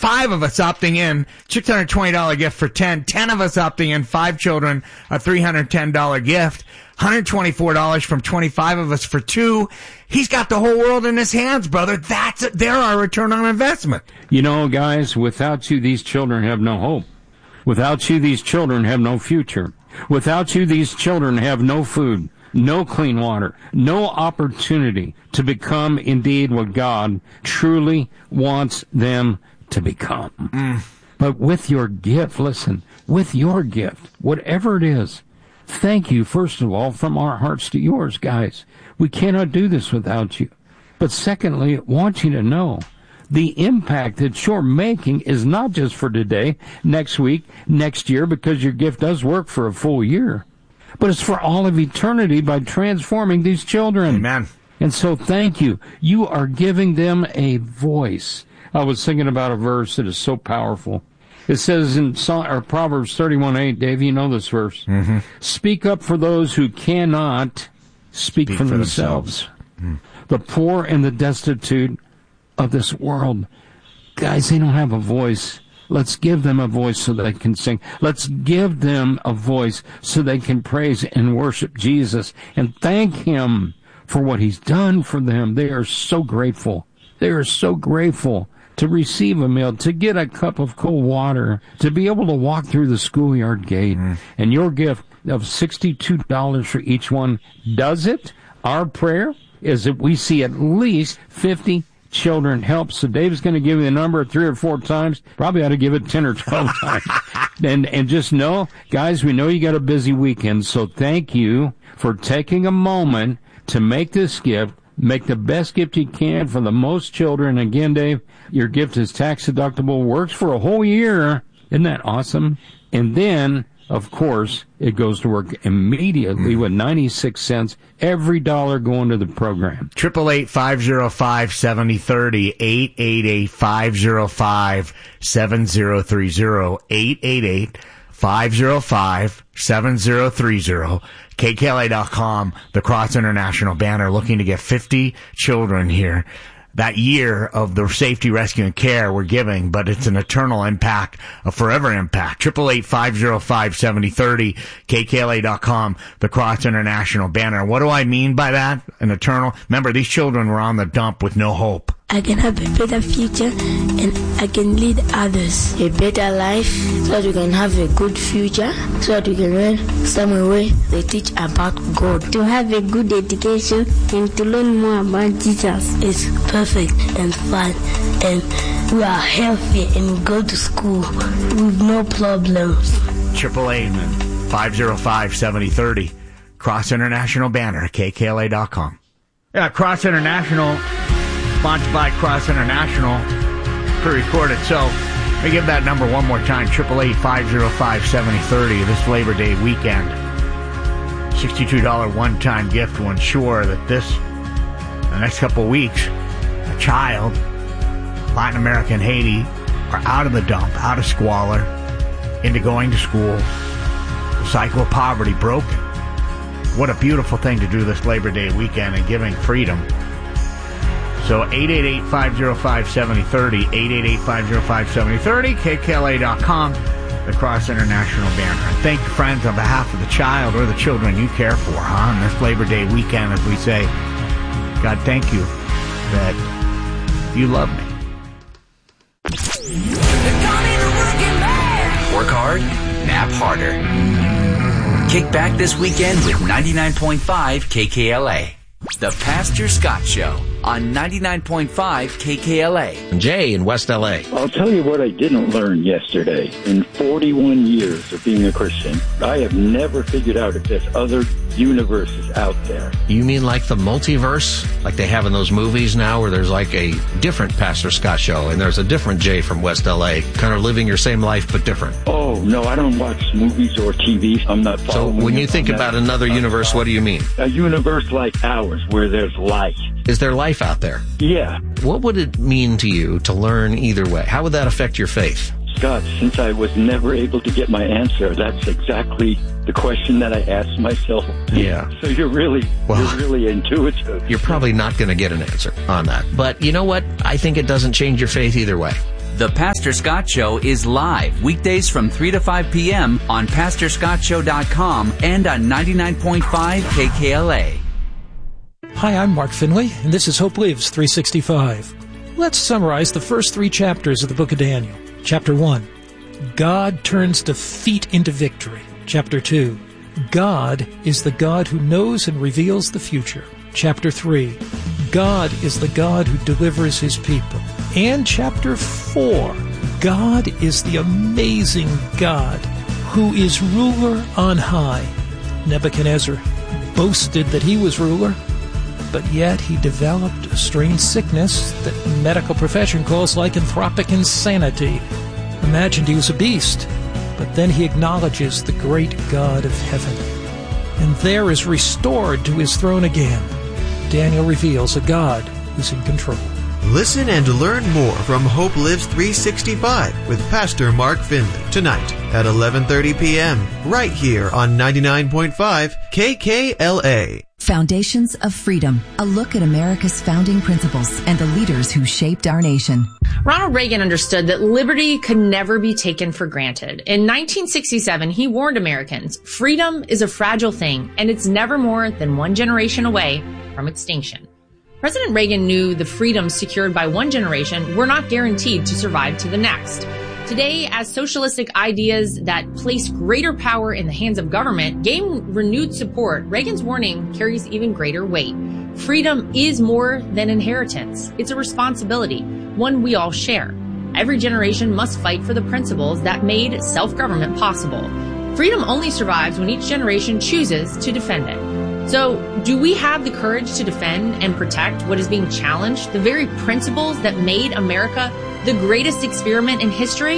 5 of us opting in, $620 gift for 10. 10 of us opting in, 5 children, a $310 gift. $124 from 25 of us for 2. He's got the whole world in his hands, brother. They're our return on investment. You know, guys, without you, these children have no hope. Without you, these children have no future. Without you, these children have no food, no clean water, no opportunity to become indeed what God truly wants them to become. But with your gift, listen, with your gift, whatever it is, thank you, first of all, from our hearts to yours, guys. We cannot do this without you. But secondly, I want you to know the impact that you're making is not just for today, next week, next year, because your gift does work for a full year, but it's for all of eternity by transforming these children. Amen. And so thank you. You are giving them a voice. I was thinking about a verse that is so powerful. It says in Proverbs 31:8, Dave, you know this verse. Mm-hmm. Speak up for those who cannot speak for themselves. The poor and the destitute of this world. Guys, they don't have a voice. Let's give them a voice so they can sing. Let's give them a voice so they can praise and worship Jesus and thank him for what he's done for them. They are so grateful. They are so grateful to receive a meal, to get a cup of cold water, to be able to walk through the schoolyard gate. And your gift of $62 for each one does it. Our prayer is that we see at least 50 children help. So Dave's going to give you the number 3 or 4 times. Probably ought to give it 10 or 12 times. And just know, guys, we know you got a busy weekend. So thank you for taking a moment to make this gift. Make the best gift you can for the most children. Again, Dave, your gift is tax deductible, works for a whole year. Isn't that awesome? And then, of course, it goes to work immediately with 96 cents every dollar going to the program. 888-505-7030, 888-505-7030, 888-505-7030. KKLA.com, the Cross International banner, looking to get 50 children here. That year of the safety, rescue, and care we're giving, but it's an eternal impact, a forever impact. 888-505-7030, KKLA.com, the Cross International banner. What do I mean by that? An eternal? Remember, these children were on the dump with no hope. I can have a better future and I can lead others a better life so that we can have a good future, so that we can learn somewhere where they teach about God. To have a good education and to learn more about Jesus is perfect and fun, and we are healthy and go to school with no problems. 888-505-7030, Cross International banner, KKLA.com. Yeah, Cross International, sponsored by Cross International, pre-recorded. So, let me give that number one more time, 888-505-7030, this Labor Day weekend. $62 one-time gift will ensure that the next couple of weeks, a child, Latin America and Haiti, are out of the dump, out of squalor, into going to school, the cycle of poverty broken. What a beautiful thing to do this Labor Day weekend and giving freedom. So 888-505-7030, 888-505-7030, KKLA.com, the Cross International banner. And thank you, friends, on behalf of the child or the children you care for, on this Labor Day weekend, as we say, God, thank you that you love me. Work hard, nap harder. Kick back this weekend with 99.5 KKLA. The Pastor Scott Show on 99.5 KKLA. Jay in West LA. I'll tell you what I didn't learn yesterday. In 41 years of being a Christian, I have never figured out if there's other universes out there. You mean like the multiverse? Like they have in those movies now where there's like a different Pastor Scott Show and there's a different Jay from West LA, kind of living your same life but different. Oh, no, I don't watch movies or TV. I'm not following. So when you think about another universe, what do you mean? A universe like ours where there's life. Is there life out there? Yeah. What would it mean to you to learn either way? How would that affect your faith? Scott, since I was never able to get my answer, that's exactly the question that I asked myself. Yeah. So you're really intuitive. You're probably not going to get an answer on that. But you know what? I think it doesn't change your faith either way. The Pastor Scott Show is live weekdays from 3 to 5 p.m. on PastorScottShow.com and on 99.5 KKLA. Hi, I'm Mark Finley, and this is Hope Lives 365. Let's summarize the first 3 chapters of the book of Daniel. Chapter 1, God turns defeat into victory. Chapter 2, God is the God who knows and reveals the future. Chapter 3, God is the God who delivers his people. And chapter 4, God is the amazing God who is ruler on high. Nebuchadnezzar boasted that he was ruler, but yet he developed a strange sickness that the medical profession calls lycanthropic insanity. Imagined he was a beast, but then he acknowledges the great God of heaven, and there is restored to his throne again. Daniel reveals a God who's in control. Listen and learn more from Hope Lives 365 with Pastor Mark Finley tonight at 11:30 p.m. right here on 99.5 KKLA. Foundations of Freedom, a look at America's founding principles and the leaders who shaped our nation. Ronald Reagan understood that liberty could never be taken for granted. In 1967, he warned Americans, freedom is a fragile thing, and it's never more than one generation away from extinction. President Reagan knew the freedoms secured by one generation were not guaranteed to survive to the next. Today, as socialistic ideas that place greater power in the hands of government gain renewed support, Reagan's warning carries even greater weight. Freedom is more than inheritance. It's a responsibility, one we all share. Every generation must fight for the principles that made self-government possible. Freedom only survives when each generation chooses to defend it. So, do we have the courage to defend and protect what is being challenged, the very principles that made America the greatest experiment in history?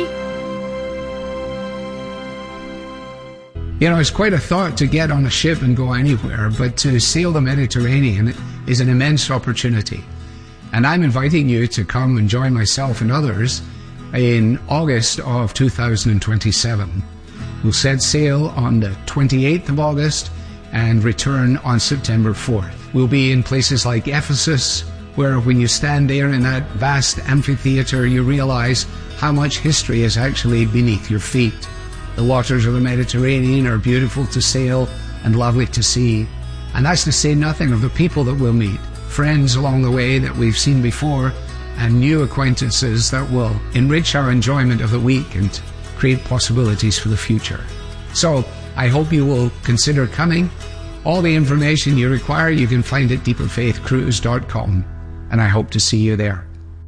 You know, it's quite a thought to get on a ship and go anywhere, but to sail the Mediterranean is an immense opportunity. And I'm inviting you to come and join myself and others in August of 2027. We'll set sail on the 28th of August and return on September 4th. We'll be in places like Ephesus, where when you stand there in that vast amphitheater, you realize how much history is actually beneath your feet. The waters of the Mediterranean are beautiful to sail and lovely to see. And that's to say nothing of the people that we'll meet, friends along the way that we've seen before, and new acquaintances that will enrich our enjoyment of the week and create possibilities for the future. So, I hope you will consider coming. All the information you require you can find at deeperfaithcruise.com, and I hope to see you there.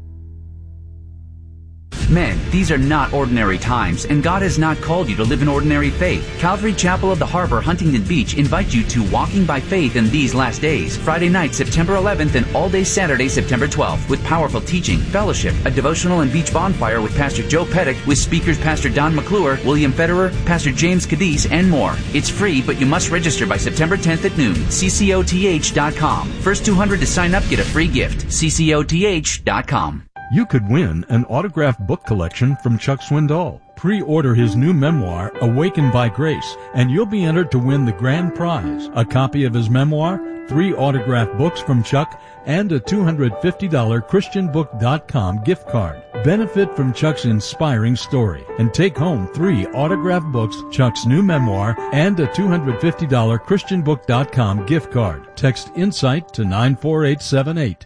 Men, these are not ordinary times, and God has not called you to live an ordinary faith. Calvary Chapel of the Harbor, Huntington Beach invites you to Walking by Faith in these last days. Friday night, September 11th, and all day Saturday, September 12th, with powerful teaching, fellowship, a devotional and beach bonfire with Pastor Joe Pettick, with speakers Pastor Don McClure, William Federer, Pastor James Cadiz, and more. It's free, but you must register by September 10th at noon. CCOTH.com. First 200 to sign up get a free gift. CCOTH.com. You could win an autographed book collection from Chuck Swindoll. Pre-order his new memoir, Awakened by Grace, and you'll be entered to win the grand prize, a copy of his memoir, 3 autographed books from Chuck, and a $250 ChristianBook.com gift card. Benefit from Chuck's inspiring story and take home 3 autographed books, Chuck's new memoir, and a $250 ChristianBook.com gift card. Text INSIGHT to 94878.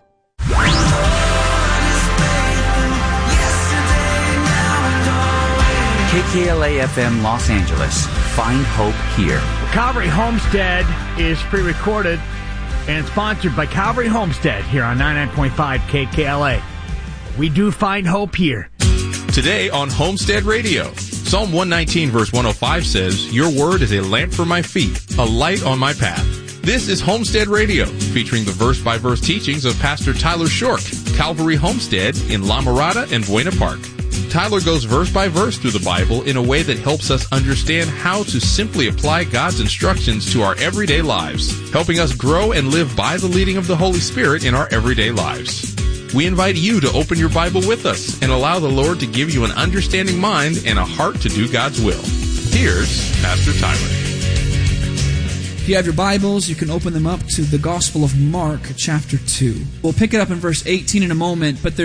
KKLA FM Los Angeles. Find hope here. Calvary Homestead is pre-recorded and sponsored by Calvary Homestead here on 99.5 KKLA. We do find hope here. Today on Homestead Radio, Psalm 119 verse 105 says, "Your word is a lamp for my feet, a light on my path." This is Homestead Radio, featuring the verse-by-verse teachings of Pastor Tyler Short, Calvary Homestead in La Mirada and Buena Park. Tyler goes verse by verse through the Bible in a way that helps us understand how to simply apply God's instructions to our everyday lives, helping us grow and live by the leading of the Holy Spirit in our everyday lives. We invite you to open your Bible with us and allow the Lord to give you an understanding mind and a heart to do God's will. Here's Pastor Tyler. If you have your Bibles, you can open them up to the Gospel of Mark, chapter 2. We'll pick it up in verse 18 in a moment, but there's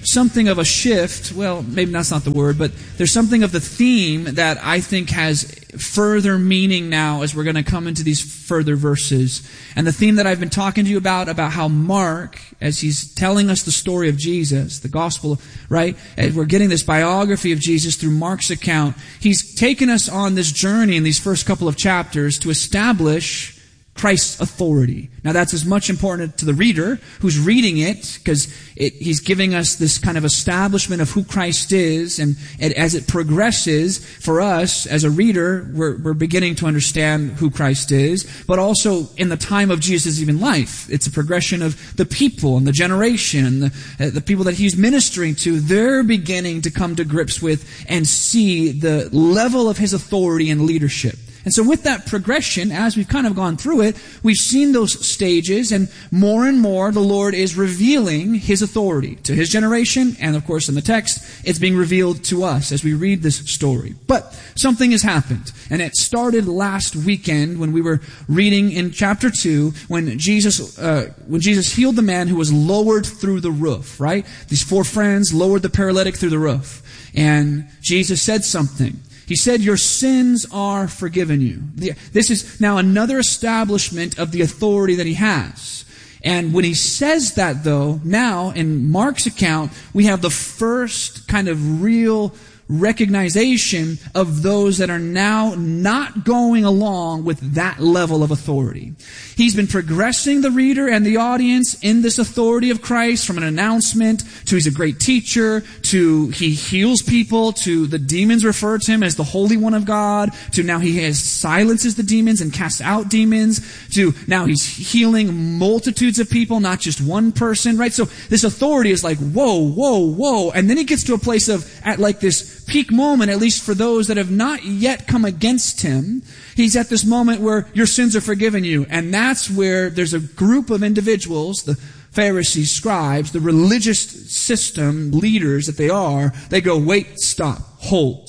something of a shift. Well, maybe that's not the word, but there's something of the theme that I think has further meaning now as we're going to come into these further verses. And the theme that I've been talking to you about how Mark, as he's telling us the story of Jesus, the gospel, right? As we're getting this biography of Jesus through Mark's account, he's taken us on this journey in these first couple of chapters to establish Christ's authority. Now that's as much important to the reader who's reading it, because he's giving us this kind of establishment of who Christ is, and as it progresses for us as a reader, we're beginning to understand who Christ is, but also in the time of Jesus' even life. It's a progression of the people and the generation and the people that he's ministering to. They're beginning to come to grips with and see the level of his authority and leadership. And so with that progression, as we've kind of gone through it, we've seen those stages, and more the Lord is revealing his authority to his generation, and of course in the text, it's being revealed to us as we read this story. But something has happened, and it started last weekend when we were reading in chapter 2, when Jesus healed the man who was lowered through the roof, right? These 4 friends lowered the paralytic through the roof, and Jesus said something. He said, "Your sins are forgiven you." This is now another establishment of the authority that he has. And when he says that, though, now in Mark's account, we have the first kind of real recognition of those that are now not going along with that level of authority. He's been progressing the reader and the audience in this authority of Christ, from an announcement to he's a great teacher, to he heals people, to the demons refer to him as the Holy One of God, to now he silences the demons and casts out demons, to now he's healing multitudes of people, not just one person, right? So this authority is like, whoa. And then he gets to a place of, at like this peak moment, at least for those that have not yet come against him, he's at this moment where your sins are forgiven you. And that's where there's a group of individuals, the Pharisees, scribes, the religious system leaders that they go, wait, stop, hold.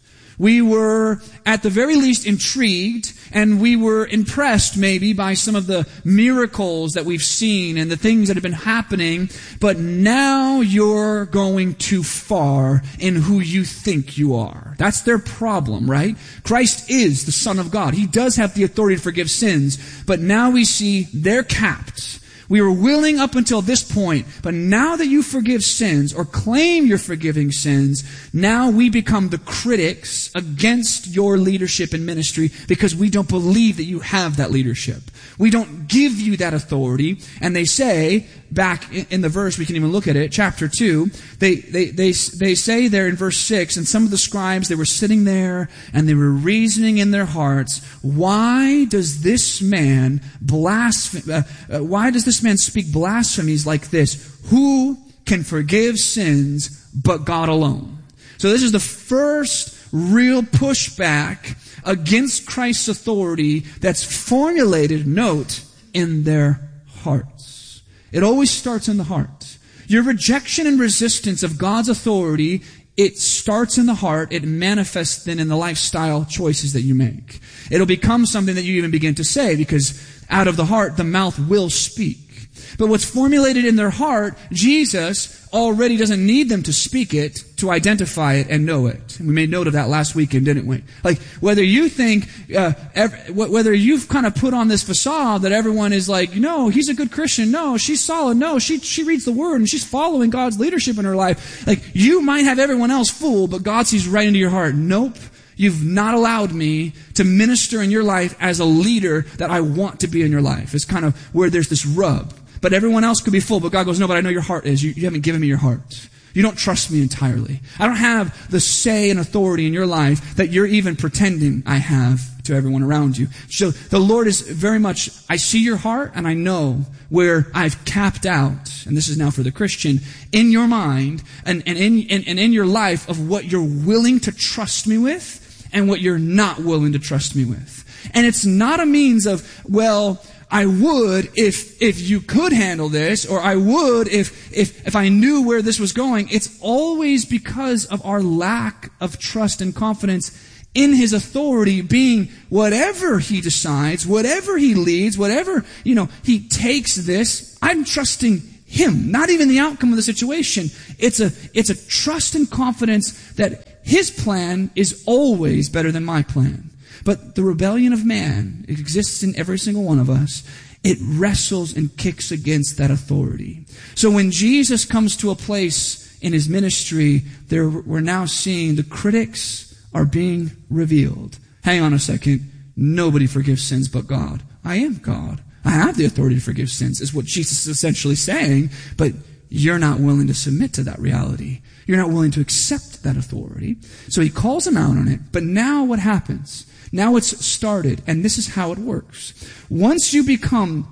We were, at the very least, intrigued, and we were impressed maybe by some of the miracles that we've seen and the things that have been happening, but now you're going too far in who you think you are. That's their problem, right? Christ is the Son of God. He does have the authority to forgive sins, but now we see they're capped. We were willing up until this point, but now that you forgive sins or claim you're forgiving sins, now we become the critics against your leadership and ministry because we don't believe that you have that leadership. We don't give you that authority. And they say, back in the verse, we can even look at it, chapter 2, they say there in verse 6, and some of the scribes, they were sitting there and they were reasoning in their hearts, why does this man speak blasphemies like this? Who can forgive sins but God alone? So this is the first real pushback against Christ's authority that's formulated, note, in their hearts. It always starts in the heart. Your rejection and resistance of God's authority, it starts in the heart. It manifests then in the lifestyle choices that you make. It'll become something that you even begin to say, because out of the heart, the mouth will speak. But what's formulated in their heart, Jesus already doesn't need them to speak it to identify it and know it. And we made note of that last weekend, didn't we? Like, whether you think, whether you've kind of put on this facade that everyone is like, no, he's a good Christian. No, she's solid. No, she reads the Word and she's following God's leadership in her life. Like, you might have everyone else fooled, but God sees right into your heart. Nope. You've not allowed me to minister in your life as a leader that I want to be in your life. It's kind of where there's this rub. But everyone else could be full, but God goes, no, but I know your heart is. You haven't given me your heart. You don't trust me entirely. I don't have the say and authority in your life that you're even pretending I have to everyone around you. So the Lord is very much, I see your heart and I know where I've capped out, and this is now for the Christian, in your mind and in your life of what you're willing to trust me with and what you're not willing to trust me with. And it's not a means of, well, I would if you could handle this, or I would if I knew where this was going. It's always because of our lack of trust and confidence in His authority being whatever He decides, whatever He leads, whatever, He takes this. I'm trusting him, not even the outcome of the situation. It's a trust and confidence that his plan is always better than my plan. But the rebellion of man, it exists in every single one of us. It wrestles and kicks against that authority. So when Jesus comes to a place in his ministry, we're now seeing the critics are being revealed. Hang on a second. Nobody forgives sins but God. I am God. I have the authority to forgive sins, is what Jesus is essentially saying, but you're not willing to submit to that reality. You're not willing to accept that authority. So he calls them out on it. But now what happens? Now it's started, and this is how it works. Once you become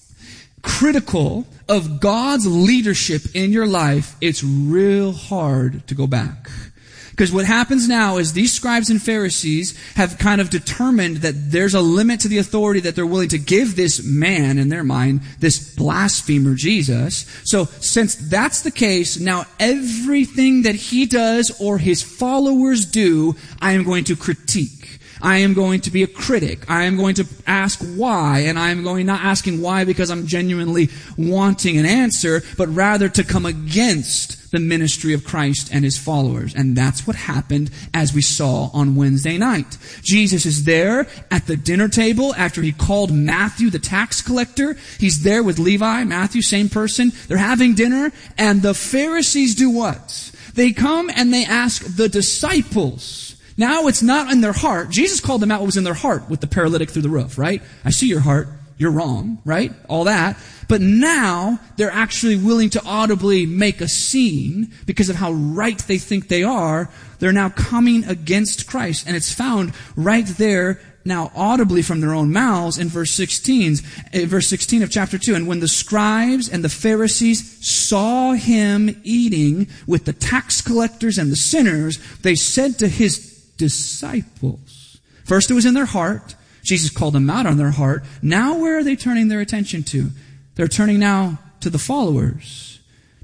critical of God's leadership in your life, it's real hard to go back. Because what happens now is these scribes and Pharisees have kind of determined that there's a limit to the authority that they're willing to give this man, in their mind, this blasphemer Jesus. So since that's the case, now everything that he does or his followers do, I am going to critique. I am going to be a critic. I am going to ask why, and I am going not asking why because I'm genuinely wanting an answer, but rather to come against the ministry of Christ and his followers. And that's what happened as we saw on Wednesday night. Jesus is there at the dinner table after he called Matthew the tax collector. He's there with Levi, Matthew, same person. They're having dinner, and the Pharisees do what? They come and they ask the disciples. Now it's not in their heart. Jesus called them out what was in their heart with the paralytic through the roof, right? I see your heart. You're wrong, right? All that. But now they're actually willing to audibly make a scene because of how right they think they are. They're now coming against Christ. And it's found right there now audibly from their own mouths in verse 16 of chapter 2. And when the scribes and the Pharisees saw him eating with the tax collectors and the sinners, they said to his disciples. First it was in their heart. Jesus called them out on their heart. Now where are they turning their attention to? They're turning now to the followers.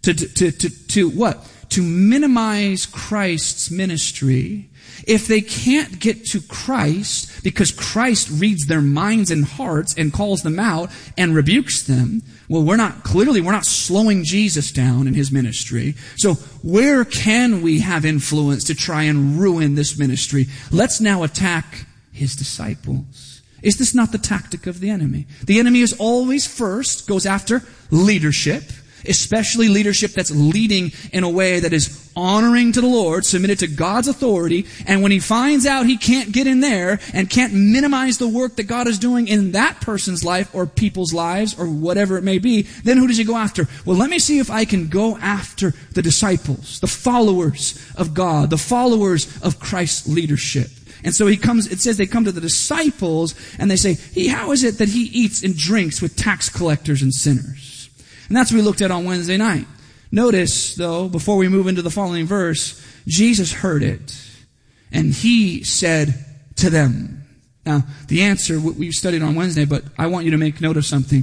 To what? To minimize Christ's ministry. If they can't get to Christ because Christ reads their minds and hearts and calls them out and rebukes them, well, we're not slowing Jesus down in his ministry. So where can we have influence to try and ruin this ministry? Let's now attack his disciples. Is this not the tactic of the enemy? The enemy is always first goes after leadership, especially leadership that's leading in a way that is honoring to the Lord, submitted to God's authority. And when he finds out he can't get in there and can't minimize the work that God is doing in that person's life or people's lives or whatever it may be, then who does he go after? Well, let me see if I can go after the disciples, the followers of God, the followers of Christ's leadership. And so it says they come to the disciples and they say, how is it that he eats and drinks with tax collectors and sinners? And that's what we looked at on Wednesday night. Notice, though, before we move into the following verse, Jesus heard it, and he said to them. Now, the answer, we studied on Wednesday, but I want you to make note of something.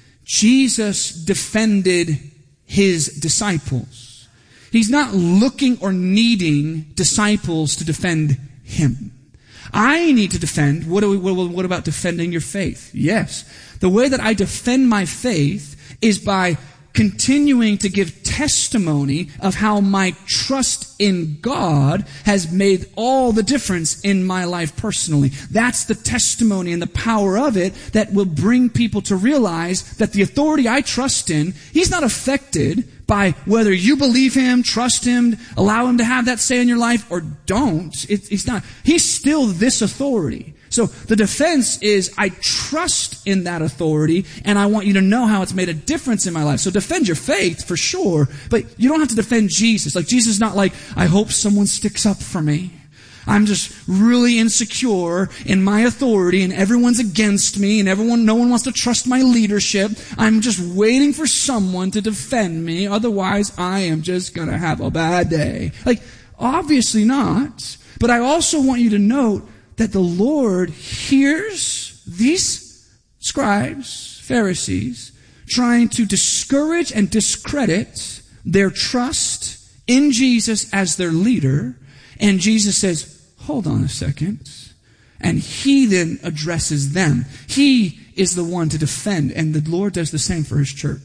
Jesus defended his disciples. He's not looking or needing disciples to defend him. I need to defend. What about defending your faith? Yes. The way that I defend my faith is by continuing to give testimony of how my trust in God has made all the difference in my life personally. That's the testimony and the power of it that will bring people to realize that the authority I trust in, he's not affected by whether you believe him, trust him, allow him to have that say in your life or don't. He's not. He's still this authority. So the defense is I trust in that authority and I want you to know how it's made a difference in my life. So defend your faith for sure, but you don't have to defend Jesus. Like Jesus is not like, I hope someone sticks up for me. I'm just really insecure in my authority and everyone's against me and no one wants to trust my leadership. I'm just waiting for someone to defend me. Otherwise, I am just going to have a bad day. Like, obviously not. But I also want you to note that the Lord hears these scribes, Pharisees, trying to discourage and discredit their trust in Jesus as their leader. And Jesus says, hold on a second. And he then addresses them. He is the one to defend. And the Lord does the same for his church.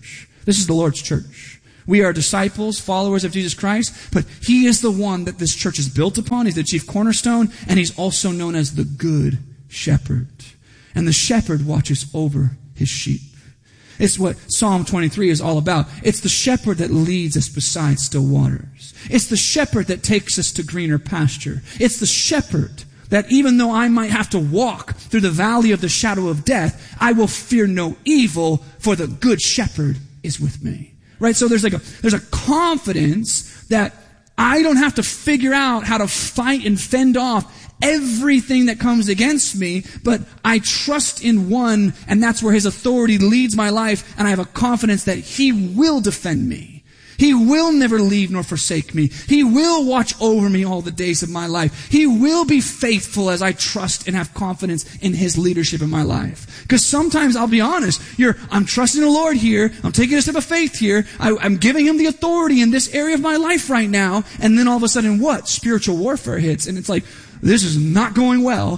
This is the Lord's church. We are disciples, followers of Jesus Christ, but He is the one that this church is built upon. He's the chief cornerstone, and He's also known as the Good Shepherd. And the shepherd watches over his sheep. It's what Psalm 23 is all about. It's the shepherd that leads us beside still waters. It's the shepherd that takes us to greener pasture. It's the shepherd that even though I might have to walk through the valley of the shadow of death, I will fear no evil, for the good shepherd is with me. Right? So there's a confidence that I don't have to figure out how to fight and fend off everything that comes against me, but I trust in one, and that's where His authority leads my life, and I have a confidence that He will defend me. He will never leave nor forsake me. He will watch over me all the days of my life. He will be faithful as I trust and have confidence in His leadership in my life. Because sometimes, I'll be honest, I'm trusting the Lord here, I'm taking a step of faith here, I'm giving Him the authority in this area of my life right now, and then all of a sudden what? Spiritual warfare hits, and it's like, this is not going well.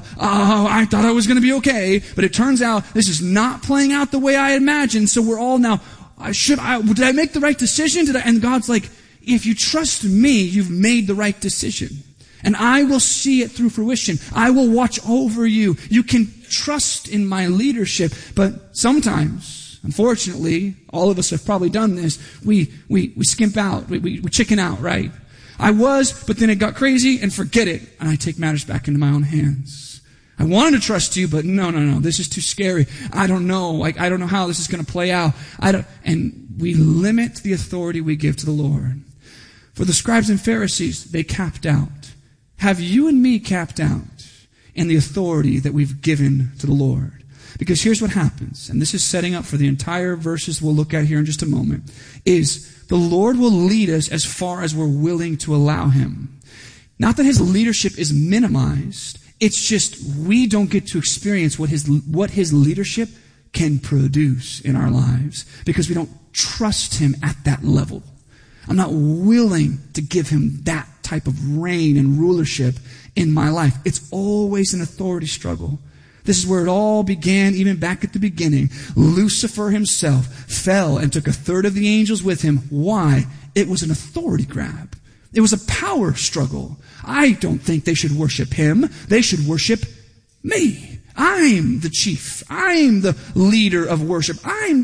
I thought I was going to be okay, but it turns out this is not playing out the way I imagined. So we're all now, did I make the right decision? And God's like, if you trust me, you've made the right decision. And I will see it through fruition. I will watch over you. You can trust in my leadership. But sometimes, unfortunately, all of us have probably done this. We skimp out. We chicken out, right? I was, but then it got crazy, and forget it. And I take matters back into my own hands. I wanted to trust you, but no, this is too scary. I don't know. I don't know how this is going to play out. And we limit the authority we give to the Lord. For the scribes and Pharisees, they capped out. Have you and me capped out in the authority that we've given to the Lord? Because here's what happens, and this is setting up for the entire verses we'll look at here in just a moment, is the Lord will lead us as far as we're willing to allow Him. Not that His leadership is minimized, it's just we don't get to experience what His leadership can produce in our lives because we don't trust Him at that level. I'm not willing to give Him that type of reign and rulership in my life. It's always an authority struggle. This is where it all began, even back at the beginning. Lucifer himself fell and took a third of the angels with him. Why? It was an authority grab. It was a power struggle. I don't think they should worship him. They should worship me. I'm the chief. I'm the leader of worship.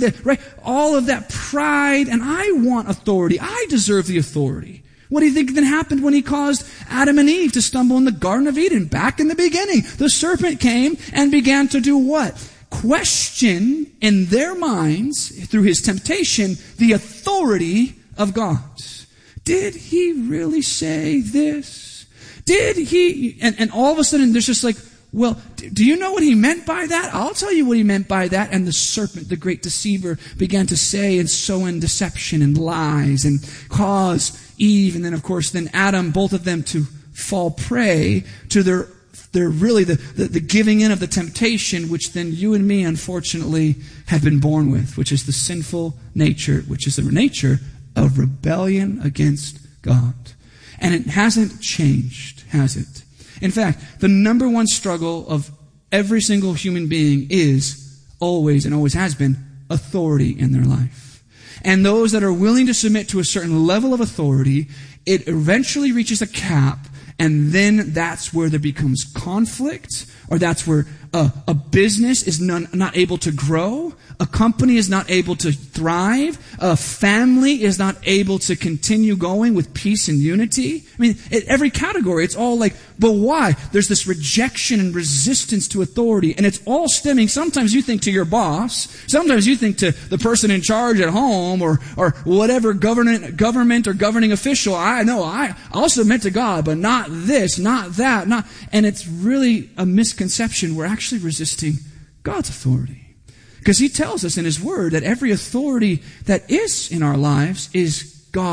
All of that pride, and I want authority. I deserve the authority. What do you think then happened when He caused Adam and Eve to stumble in the Garden of Eden? Back in the beginning, the serpent came and began to do what? Question in their minds, through his temptation, the authority of God. Did He really say this? Did He? And all of a sudden, there's just like, well, do you know what He meant by that? I'll tell you what He meant by that. And the serpent, the great deceiver, began to say and sow in deception and lies and cause Eve and then, of course, then Adam, both of them to fall prey to their really the giving in of the temptation, which then you and me, unfortunately, have been born with, which is the sinful nature, which is the nature of rebellion against God. And it hasn't changed, has it? In fact, the number one struggle of every single human being is always and always has been authority in their life. And those that are willing to submit to a certain level of authority, it eventually reaches a cap, and then that's where there becomes conflict, or that's where a business is not able to grow, a company is not able to thrive, a family is not able to continue going with peace and unity. I mean, every category, it's all like, but why? There's this rejection and resistance to authority, and it's all stemming, sometimes you think to your boss, sometimes you think to the person in charge at home, or whatever government or governing official. I'll submit to God, but not this, not that, and it's really a misconception. We're actually resisting God's authority. Because He tells us in His Word that every authority that is in our lives is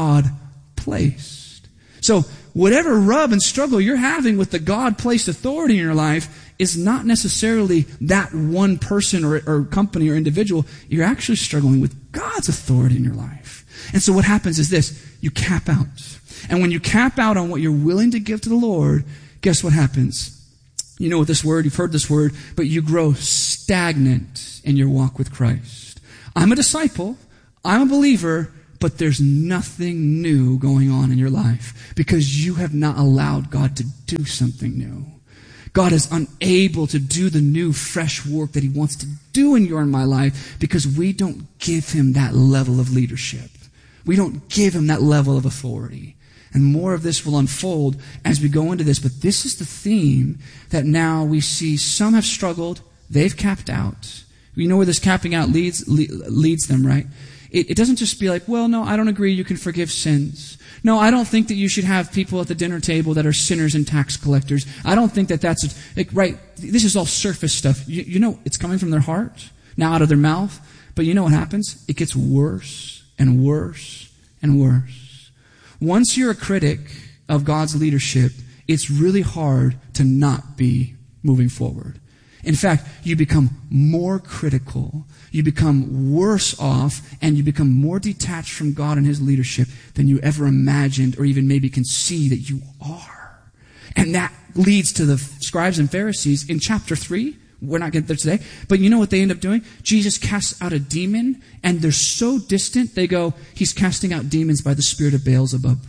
God-placed. So whatever rub and struggle you're having with the God-placed authority in your life is not necessarily that one person or company or individual. You're actually struggling with God's authority in your life. And so what happens is this: you cap out. And when you cap out on what you're willing to give to the Lord, guess what happens? You know what this word, you've heard this word, but you grow stagnant in your walk with Christ. I'm a disciple. I'm a believer, but there's nothing new going on in your life because you have not allowed God to do something new. God is unable to do the new, fresh work that he wants to do in your and my life because we don't give him that level of leadership. We don't give him that level of authority. And more of this will unfold as we go into this. But this is the theme that now we see some have struggled. They've capped out. You know where this capping out leads them, right? It doesn't just be like, well, no, I don't agree you can forgive sins. No, I don't think that you should have people at the dinner table that are sinners and tax collectors. I don't think that that's, right, this is all surface stuff. You know, it's coming from their heart, now out of their mouth. But you know what happens? It gets worse and worse and worse. Once you're a critic of God's leadership, it's really hard to not be moving forward. In fact, you become more critical, you become worse off, and you become more detached from God and his leadership than you ever imagined or even maybe can see that you are. And that leads to the scribes and Pharisees in chapter 3. We're not getting there today. But you know what they end up doing? Jesus casts out a demon, and they're so distant, they go, he's casting out demons by the spirit of Beelzebub.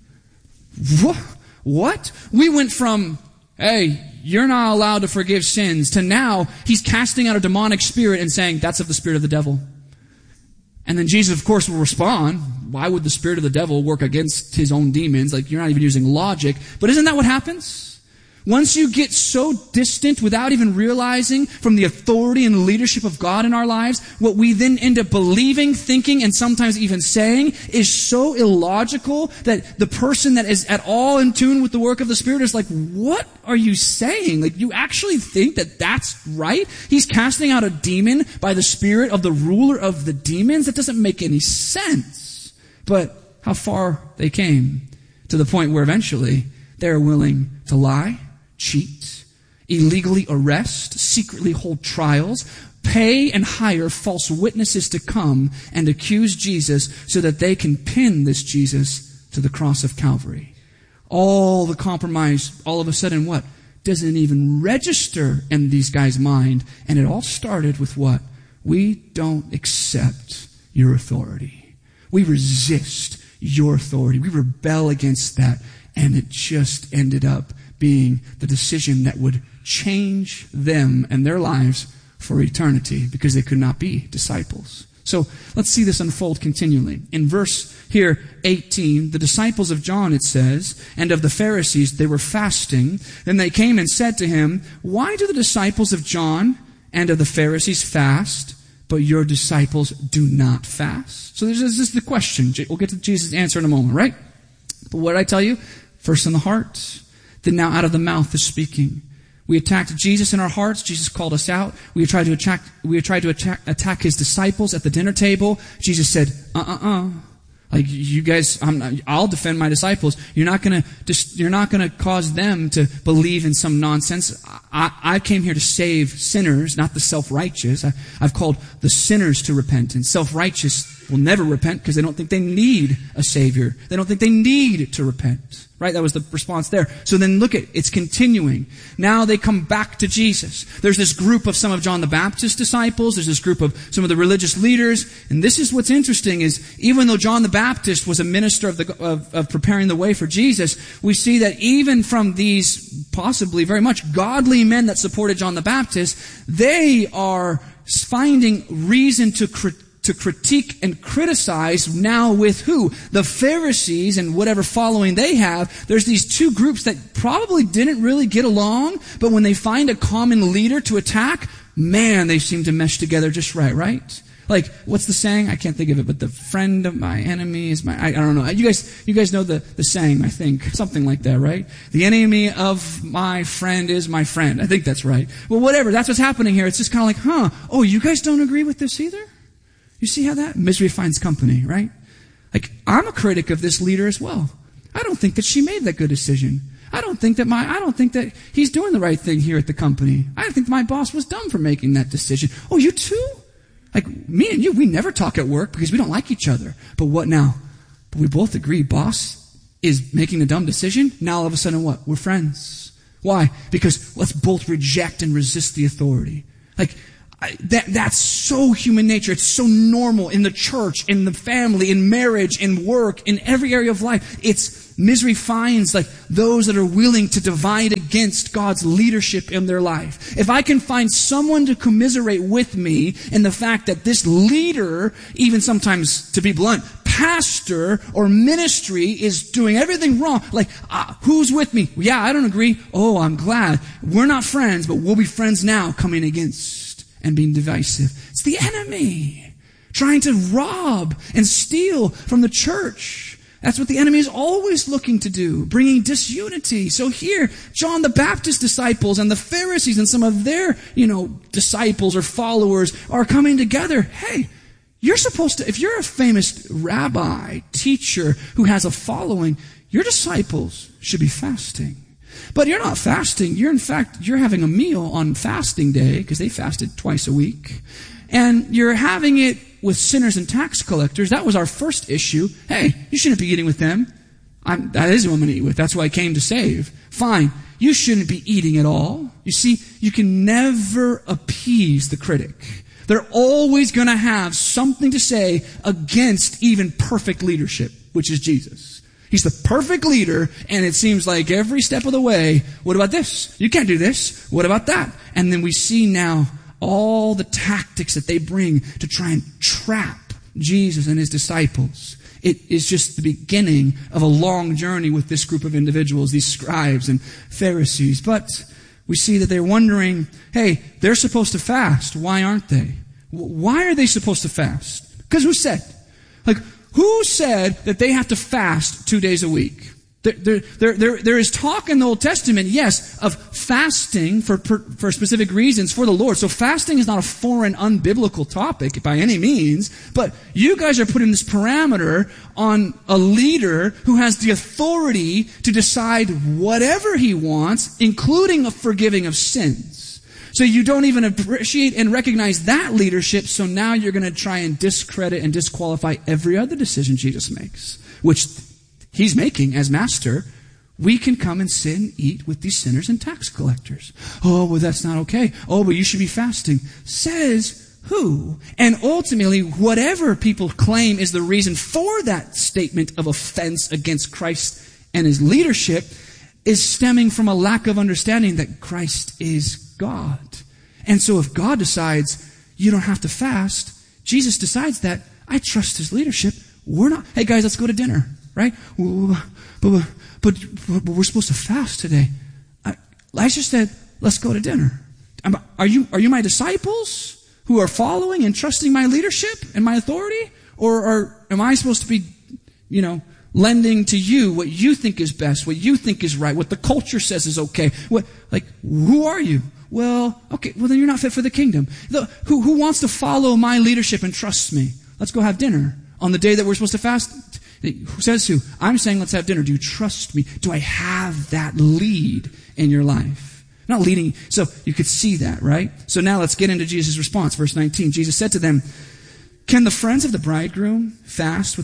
What? We went from, hey, you're not allowed to forgive sins, to now he's casting out a demonic spirit and saying, that's of the spirit of the devil. And then Jesus, of course, will respond, why would the spirit of the devil work against his own demons? Like, you're not even using logic. But isn't that what happens? Once you get so distant without even realizing from the authority and leadership of God in our lives, what we then end up believing, thinking, and sometimes even saying is so illogical that the person that is at all in tune with the work of the Spirit is like, what are you saying? Like, you actually think that that's right? He's casting out a demon by the spirit of the ruler of the demons? That doesn't make any sense. But how far they came to the point where eventually they're willing to lie, cheat, illegally arrest, secretly hold trials, pay and hire false witnesses to come and accuse Jesus so that they can pin this Jesus to the cross of Calvary. All the compromise, all of a sudden what? Doesn't even register in these guys' mind. And it all started with what? We don't accept your authority. We resist your authority. We rebel against that. And it just ended up being the decision that would change them and their lives for eternity because they could not be disciples. So let's see this unfold continually. In verse here 18, the disciples of John, it says, and of the Pharisees, they were fasting. Then they came and said to him, why do the disciples of John and of the Pharisees fast, but your disciples do not fast? So this is the question. We'll get to Jesus' answer in a moment, right? But what did I tell you? First in the heart, then now out of the mouth is speaking. We attacked Jesus in our hearts. Jesus called us out. We tried to attack his disciples at the dinner table. Jesus said, like, you guys, I'll defend my disciples. You're not gonna cause them to believe in some nonsense. I came here to save sinners, not the self-righteous. I've called the sinners to repentance. Self-righteous will never repent because they don't think they need a savior. They don't think they need to repent. Right? That was the response there. So then look at it. It's continuing. Now they come back to Jesus. There's this group of some of John the Baptist's disciples. There's this group of some of the religious leaders. And this is what's interesting is even though John the Baptist was a minister of preparing the way for Jesus, we see that even from these possibly very much godly men that supported John the Baptist, they are finding reason to critique and criticize now with who? The Pharisees and whatever following they have. There's these two groups that probably didn't really get along, but when they find a common leader to attack, man, they seem to mesh together just right? Like, what's the saying? I can't think of it, but the friend of my enemy is my... I don't know. You guys know the saying, I think. Something like that, right? The enemy of my friend is my friend. I think that's right. Well, whatever. That's what's happening here. It's just kind of like, oh, you guys don't agree with this either? You see how that? Misery finds company, right? Like, I'm a critic of this leader as well. I don't think that she made that good decision. I don't think that he's doing the right thing here at the company. I think my boss was dumb for making that decision. Oh, you too? Like, me and you, we never talk at work because we don't like each other. But what now? But we both agree boss is making a dumb decision. Now all of a sudden what? We're friends. Why? Because let's both reject and resist the authority. Like, That's so human nature. It's so normal in the church, in the family, in marriage, in work, in every area of life. Misery finds like those that are willing to divide against God's leadership in their life. If I can find someone to commiserate with me in the fact that this leader, even sometimes, to be blunt, pastor or ministry is doing everything wrong, like, who's with me? Yeah, I don't agree. Oh, I'm glad. We're not friends, but we'll be friends now, coming against and being divisive. It's the enemy trying to rob and steal from the church. That's what the enemy is always looking to do, bringing disunity. So here, John the Baptist's disciples and the Pharisees and some of their, disciples or followers are coming together. Hey, you're supposed to, if you're a famous rabbi, teacher who has a following, your disciples should be fasting. But you're not fasting. You're having a meal on fasting day, because they fasted twice a week. And you're having it with sinners and tax collectors. That was our first issue. Hey, you shouldn't be eating with them. That is who I'm going to eat with. That's who I came to save. Fine. You shouldn't be eating at all. You see, you can never appease the critic. They're always going to have something to say against even perfect leadership, which is Jesus. He's the perfect leader, and it seems like every step of the way, what about this? You can't do this. What about that? And then we see now all the tactics that they bring to try and trap Jesus and his disciples. It is just the beginning of a long journey with this group of individuals, these scribes and Pharisees. But we see that they're wondering, hey, they're supposed to fast. Why aren't they? Why are they supposed to fast? Because who said? Who said that they have to fast 2 days a week? There is talk in the Old Testament, yes, of fasting for specific reasons for the Lord. So fasting is not a foreign, unbiblical topic by any means. But you guys are putting this parameter on a leader who has the authority to decide whatever he wants, including a forgiving of sins. So you don't even appreciate and recognize that leadership, so now you're going to try and discredit and disqualify every other decision Jesus makes, which he's making as master. We can come and sit and eat with these sinners and tax collectors. Oh, well, that's not okay. Oh, but you should be fasting. Says who? And ultimately, whatever people claim is the reason for that statement of offense against Christ and his leadership is stemming from a lack of understanding that Christ is God. And so if God decides you don't have to fast, Jesus decides that, I trust his leadership. We're not, hey guys, let's go to dinner, right? But we're supposed to fast today. I just said, let's go to dinner. Are you my disciples who are following and trusting my leadership and my authority? Or am I supposed to be, lending to you what you think is best, what you think is right, what the culture says is okay? Who are you? Well, okay, well then you're not fit for the kingdom. Who wants to follow my leadership and trust me? Let's go have dinner on the day that we're supposed to fast. Who says who? I'm saying let's have dinner. Do you trust me? Do I have that lead in your life? Not leading. So you could see that, right? So now let's get into Jesus' response. Verse 19. Jesus said to them, can the friends of the bridegroom fast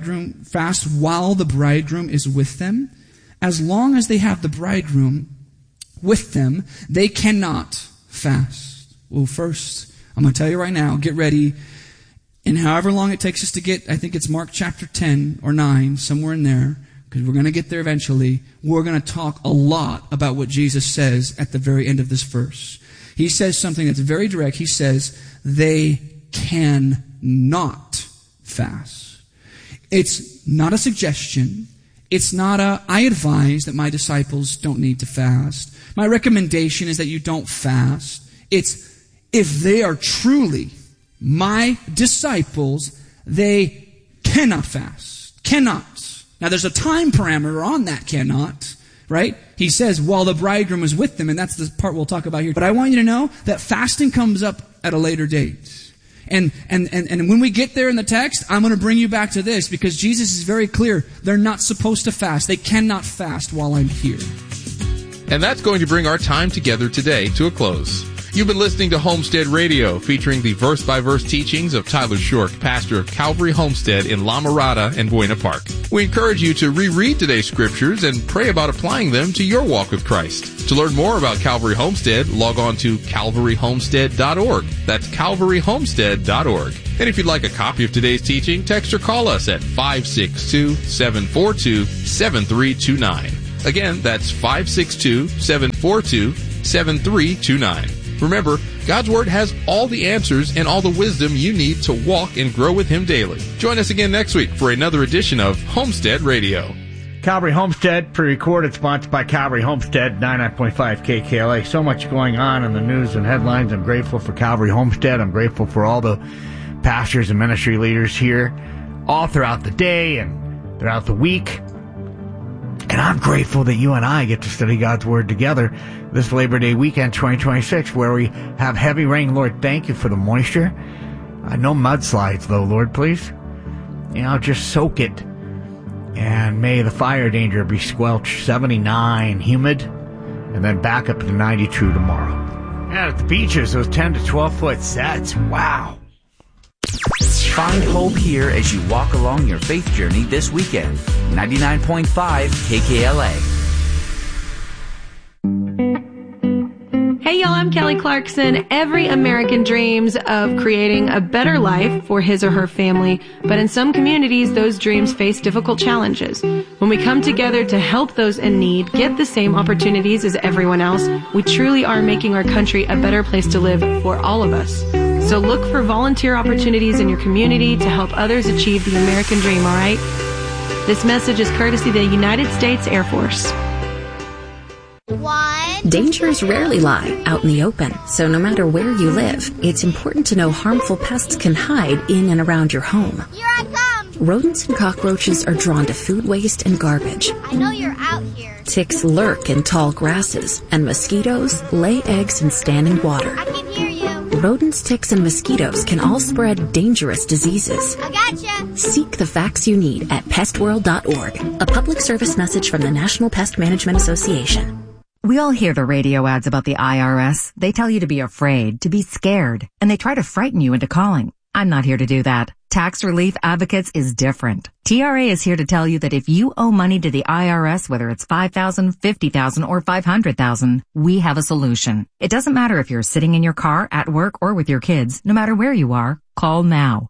while the bridegroom is with them? As long as they have the bridegroom with them, they cannot fast. Well, first, I'm going to tell you right now, get ready. And however long it takes us to get, I think it's Mark chapter 10 or 9, somewhere in there, because we're going to get there eventually, we're going to talk a lot about what Jesus says at the very end of this verse. He says something that's very direct. He says, they cannot fast. It's not a suggestion. It's not I advise that my disciples don't need to fast. My recommendation is that you don't fast. It's if they are truly my disciples, they cannot fast. Cannot. Now there's a time parameter on that cannot, right? He says while the bridegroom is with them, and that's the part we'll talk about here. But I want you to know that fasting comes up at a later date. And when we get there in the text, I'm going to bring you back to this because Jesus is very clear. They're not supposed to fast. They cannot fast while I'm here. And that's going to bring our time together today to a close. You've been listening to Homestead Radio, featuring the verse-by-verse teachings of Tyler Shork, pastor of Calvary Homestead in La Mirada and Buena Park. We encourage you to reread today's scriptures and pray about applying them to your walk with Christ. To learn more about Calvary Homestead, log on to calvaryhomestead.org. That's calvaryhomestead.org. And if you'd like a copy of today's teaching, text or call us at 562-742-7329. Again, that's 562-742-7329. Remember, God's Word has all the answers and all the wisdom you need to walk and grow with Him daily. Join us again next week for another edition of Homestead Radio. Calvary Homestead, pre-recorded, sponsored by Calvary Homestead, 99.5 KKLA. So much going on in the news and headlines. I'm grateful for Calvary Homestead. I'm grateful for all the pastors and ministry leaders here all throughout the day and throughout the week. And I'm grateful that you and I get to study God's Word together this Labor Day weekend 2026, where we have heavy rain. Lord, thank you for the moisture. No mudslides, though, Lord, please. Just soak it. And may the fire danger be squelched. 79, humid, and then back up to 92 tomorrow. And at the beaches, those 10 to 12-foot sets. Wow. Find hope here as you walk along your faith journey this weekend. 99.5 KKLA. Hey y'all, I'm Kelly Clarkson. Every American dreams of creating a better life for his or her family, but in some communities, those dreams face difficult challenges. When we come together to help those in need get the same opportunities as everyone else, we truly are making our country a better place to live for all of us. So look for volunteer opportunities in your community to help others achieve the American dream, all right? This message is courtesy of the United States Air Force. Dangers rarely lie out in the open, so no matter where you live, it's important to know harmful pests can hide in and around your home. Here I come! Rodents and cockroaches are drawn to food waste and garbage. I know you're out here. Ticks lurk in tall grasses, and mosquitoes lay eggs in standing water. I can hear you. Rodents, ticks, and mosquitoes can all spread dangerous diseases. I gotcha. Seek the facts you need at pestworld.org. A public service message from the National Pest Management Association. We all hear the radio ads about the IRS. They tell you to be afraid, to be scared, and they try to frighten you into calling. I'm not here to do that. Tax Relief Advocates is different. TRA is here to tell you that if you owe money to the IRS, whether it's $5,000, $50,000, or $500,000, we have a solution. It doesn't matter if you're sitting in your car, at work, or with your kids. No matter where you are, call now.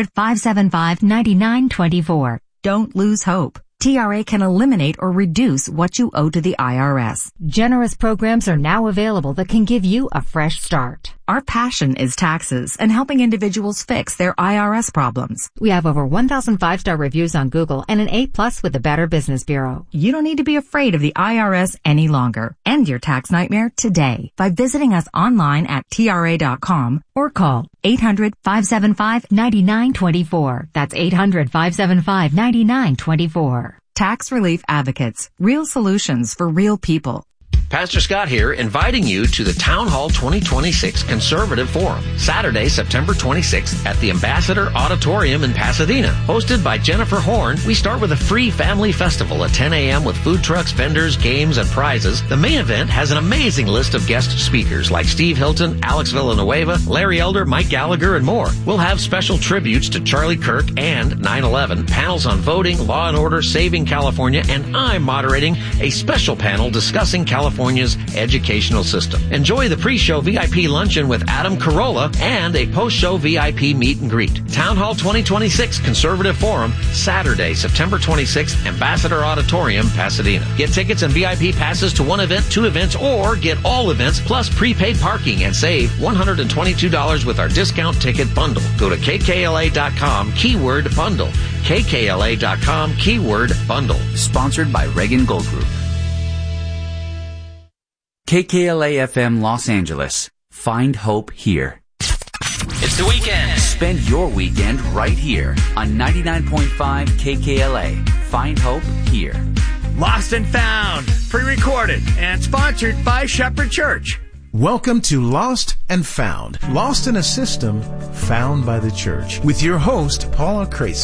800-575-9924. Don't lose hope. TRA can eliminate or reduce what you owe to the IRS. Generous programs are now available that can give you a fresh start. Our passion is taxes and helping individuals fix their IRS problems. We have over 1,000 5-star reviews on Google and an A+ with the Better Business Bureau. You don't need to be afraid of the IRS any longer. End your tax nightmare today by visiting us online at TRA.com or call 800-575-9924. That's 800-575-9924. Tax Relief Advocates. Real solutions for real people. Pastor Scott here, inviting you to the Town Hall 2026 Conservative Forum, Saturday, September 26th at the Ambassador Auditorium in Pasadena. Hosted by Jennifer Horn, we start with a free family festival at 10 a.m. with food trucks, vendors, games, and prizes. The main event has an amazing list of guest speakers like Steve Hilton, Alex Villanueva, Larry Elder, Mike Gallagher, and more. We'll have special tributes to Charlie Kirk and 9/11, panels on voting, law and order, saving California, and I'm moderating a special panel discussing California's educational system. Enjoy the pre-show VIP luncheon with Adam Carolla and a post-show VIP meet and greet. Town Hall 2026 Conservative Forum, Saturday, September 26th, Ambassador Auditorium, Pasadena. Get tickets and VIP passes to one event, two events, or get all events plus prepaid parking and save $122 with our discount ticket bundle. Go to kkla.com, keyword bundle. kkla.com, keyword bundle. Sponsored by Reagan Gold Group. KKLA-FM Los Angeles. Find hope here. It's the weekend. Spend your weekend right here on 99.5 KKLA. Find hope here. Lost and Found, pre-recorded and sponsored by Shepherd Church. Welcome to Lost and Found. Lost in a system found by the church. With your host, Paula Crasium.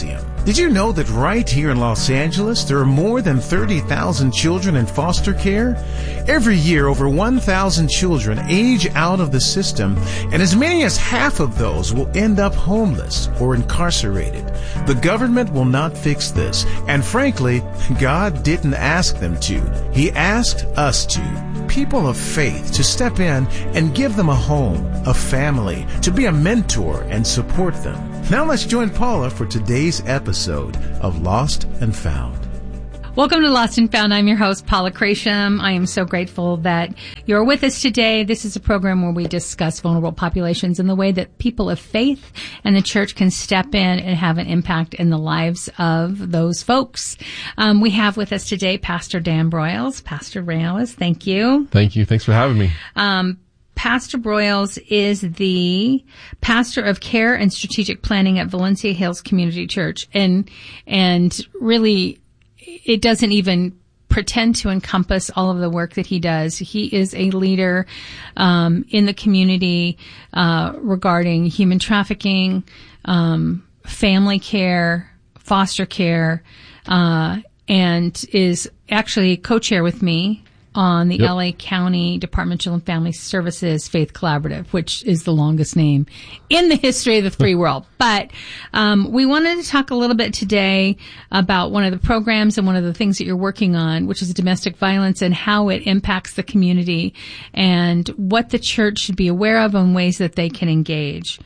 Did you know that right here in Los Angeles, there are more than 30,000 children in foster care? Every year, over 1,000 children age out of the system, and as many as half of those will end up homeless or incarcerated. The government will not fix this, and frankly, God didn't ask them to. He asked us to. People of faith to step in and give them a home, a family, to be a mentor and support them. Now let's join Paula for today's episode of Lost and Found. Welcome to Lost and Found. I'm your host, Paula Crasham. I am so grateful that you're with us today. This is a program where we discuss vulnerable populations and the way that people of faith and the church can step in and have an impact in the lives of those folks. We have with us today Pastor Dan Broyles. Pastor Broyles, thank you. Thank you. Thanks for having me. Pastor Broyles is the pastor of care and strategic planning at Valencia Hills Community Church. And really, it doesn't even pretend to encompass all of the work that he does. He is a leader in the community regarding human trafficking, family care, foster care, and is actually co-chair with me on the LA County Department of Children and Family Services Faith Collaborative, which is the longest name in the history of the free world. But we wanted to talk a little bit today about one of the programs and one of the things that you're working on, which is domestic violence and how it impacts the community and what the church should be aware of and ways that they can engage.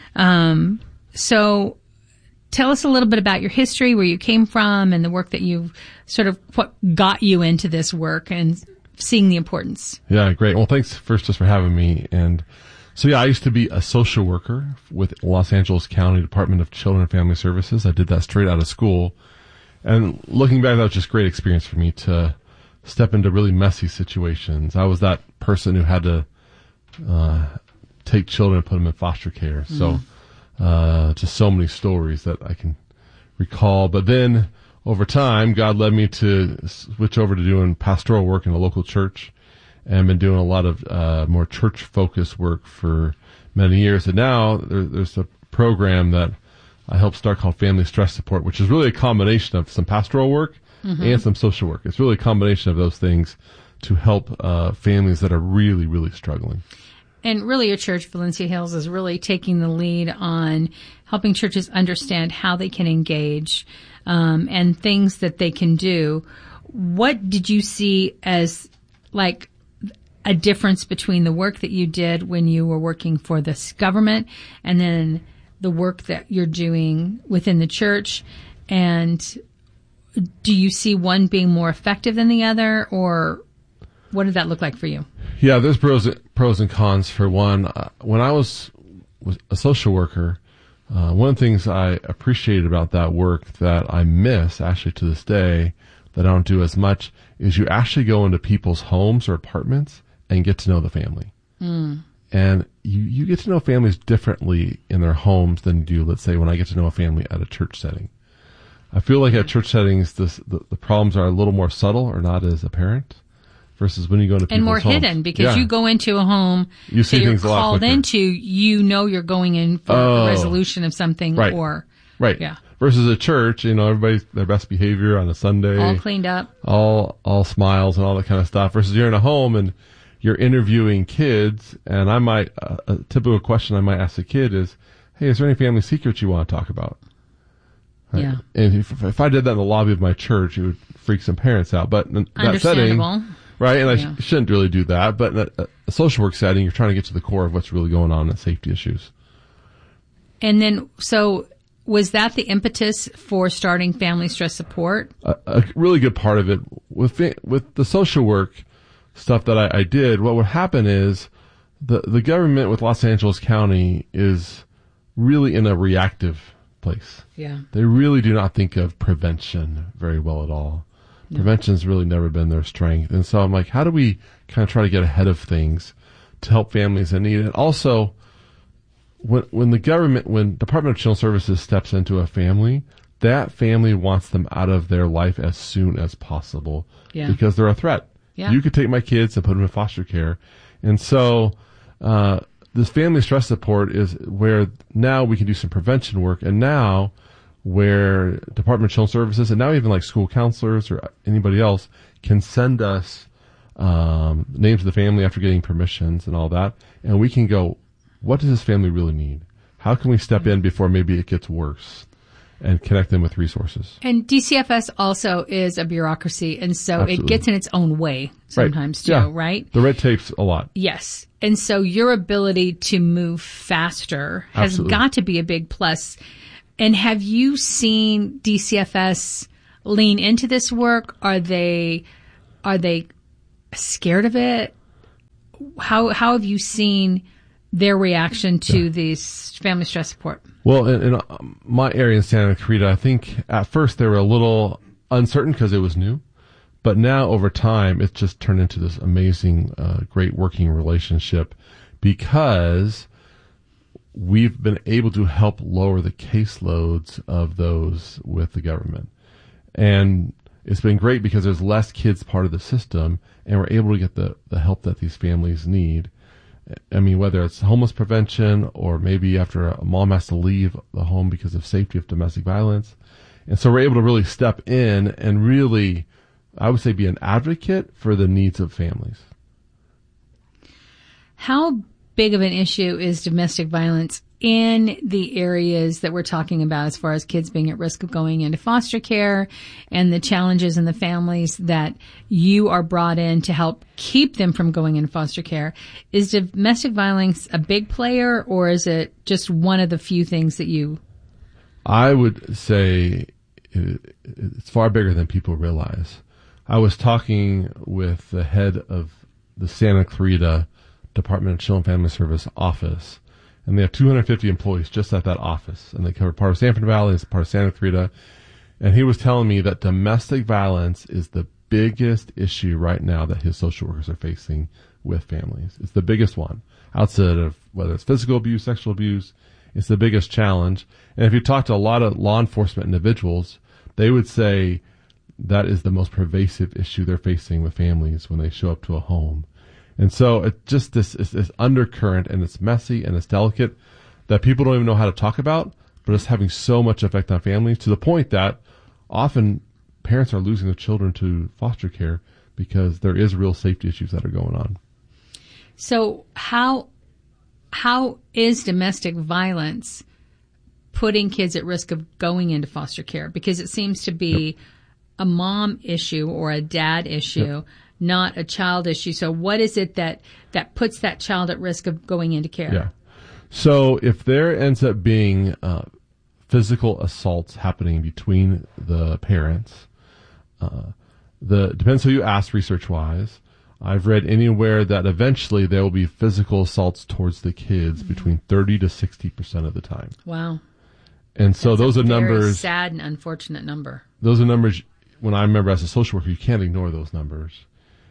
So tell us a little bit about your history, where you came from, and the work that you've sort of what got you into this work and seeing the importance. Yeah, great. Well, thanks first just for having me. And so, I used to be a social worker with Los Angeles County Department of Children and Family Services. I did that straight out of school. And looking back, that was just a great experience for me to step into really messy situations. I was that person who had to take children and put them in foster care. So just so many stories that I can recall. But then over time, God led me to switch over to doing pastoral work in a local church, and been doing a lot of more church-focused work for many years. And now there's a program that I helped start called Family Stress Support, which is really a combination of some pastoral work and some social work. It's really a combination of those things to help families that are really, really struggling. And really, your church, Valencia Hills, is really taking the lead on helping churches understand how they can engage and things that they can do. What did you see as like a difference between the work that you did when you were working for this government and then the work that you're doing within the church? And do you see one being more effective than the other, or what did that look like for you? Yeah, there's pros and cons. For one, when I was a social worker, one of the things I appreciated about that work that I miss actually to this day, that I don't do as much, is you actually go into people's homes or apartments and get to know the family. And you get to know families differently in their homes than you do, let's say, when I get to know a family at a church setting. I feel like at church settings, the problems are a little more subtle or not as apparent, versus when you go into people's and more homes. hidden, because you go into a home you see that you're things a lot called quicker. into, you're going in for a resolution of something, Right. or Right. Versus a church, everybody's their best behavior on a Sunday. all cleaned up. All smiles and all that kind of stuff. Versus you're in a home and you're interviewing kids, and I might, a typical question I might ask a kid is, hey, is there any family secrets you want to talk about? Right? Yeah. And if I did that in the lobby of my church, it would freak some parents out. But in that setting, right, and I shouldn't really do that. But in a social work setting, you're trying to get to the core of what's really going on and safety issues. And then, so was that the impetus for starting Family Stress Support? A really good part of it with the social work stuff that I did, what would happen is the government with Los Angeles County is really in a reactive place. Yeah. They really do not think of prevention very well at all. No. Prevention's really never been their strength. And so I'm like, how do we kind of try to get ahead of things to help families in need? And also, when Department of Children's Services steps into a family, that family wants them out of their life as soon as possible because they're a threat. Yeah. You could take my kids and put them in foster care. And so this family stress support is where now we can do some prevention work. And now where Department of Children's Services and now even like school counselors or anybody else can send us names of the family after getting permissions and all that, and we can go, what does this family really need? How can we step in before maybe it gets worse, and connect them with resources? And DCFS also is a bureaucracy, and so Absolutely. it gets in its own way sometimes Right. too, right? The red tape's a lot. Yes. And so your ability to move faster has Absolutely. got to be a big plus. And have you seen DCFS lean into this work? Are they scared of it? How have you seen their reaction to this family stress support? Well, in my area in Santa Clarita, I think at first they were a little uncertain because it was new. But now over time, it's just turned into this amazing, great working relationship because we've been able to help lower the caseloads of those with the government. And it's been great because there's less kids part of the system, and we're able to get the help that these families need. I mean, whether it's homeless prevention or maybe after a mom has to leave the home because of safety of domestic violence. And so we're able to really step in and really, I would say, be an advocate for the needs of families. How big of an issue is domestic violence in the areas that we're talking about as far as kids being at risk of going into foster care and the challenges in the families that you are brought in to help keep them from going into foster care? Is domestic violence a big player, or is it just one of the few things that you... I would say it's far bigger than people realize. I was talking with the head of the Santa Clarita Department of Children and Family Service office, and they have 250 employees just at that office, and they cover part of Sanford Valley, it's part of Santa Clarita. And he was telling me that domestic violence is the biggest issue right now that his social workers are facing with families. It's the biggest one. Outside of whether it's physical abuse, sexual abuse, it's the biggest challenge. And if you talk to a lot of law enforcement individuals, they would say that is the most pervasive issue they're facing with families when they show up to a home. And so it just this undercurrent, and it's messy and it's delicate that people don't even know how to talk about, but it's having so much effect on families to the point that often parents are losing their children to foster care because there is real safety issues that are going on. So how is domestic violence putting kids at risk of going into foster care? Because it seems to be a mom issue or a dad issue, not a child issue. So what is it that puts that child at risk of going into care? Yeah. So if there ends up being physical assaults happening between the parents, depends who you ask research-wise. I've read anywhere that eventually there will be physical assaults towards the kids between 30 to 60% of the time. Wow. And so those are numbers. Very sad and unfortunate number. Those are numbers. When I remember as a social worker, you can't ignore those numbers.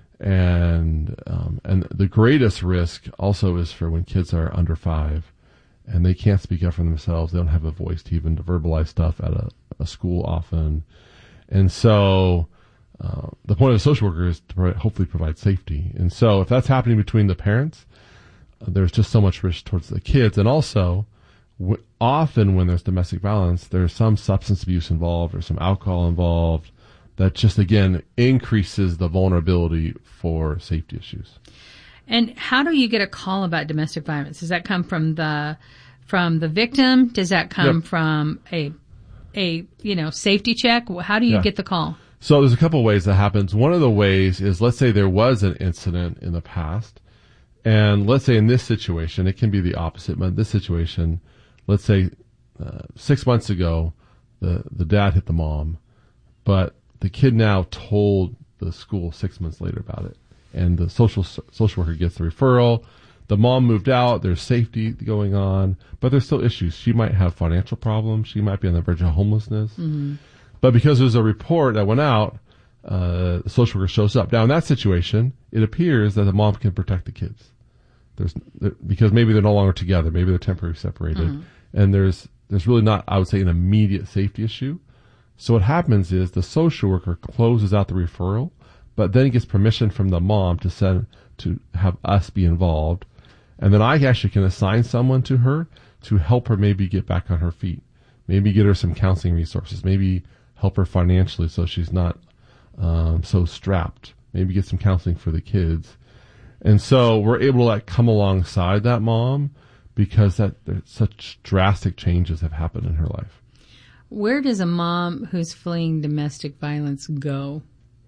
And the greatest risk also is for when kids are under 5 and they can't speak up for themselves. They don't have a voice to even verbalize stuff at a school often. And so the point of a social worker is to hopefully provide safety. And so if that's happening between the parents, there's just so much risk towards the kids. And also, often when there's domestic violence, there's some substance abuse involved or some alcohol involved that just, again, increases the vulnerability for safety issues. And how do you get a call about domestic violence? Does that come from the victim? Does that come from a safety check? How do you get the call? So there's a couple of ways that happens. One of the ways is, let's say there was an incident in the past, and let's say in this situation, it can be the opposite, but in this situation, let's say 6 months ago, the dad hit the mom, but the kid now told the school 6 months later about it, and the social worker gets the referral. The mom moved out. There's safety going on, but there's still issues. She might have financial problems. She might be on the verge of homelessness. Mm-hmm. But because there's a report that went out, the social worker shows up. Now, in that situation, it appears that the mom can protect the kids. Because maybe they're no longer together. Maybe they're temporarily separated. Mm-hmm. And there's really not, I would say, an immediate safety issue. So what happens is the social worker closes out the referral, but then gets permission from the mom to have us be involved. And then I actually can assign someone to her to help her maybe get back on her feet. Maybe get her some counseling resources. Maybe help her financially so she's not so strapped. Maybe get some counseling for the kids. And so we're able to like come alongside that mom because such drastic changes have happened in her life. Where does a mom who's fleeing domestic violence go?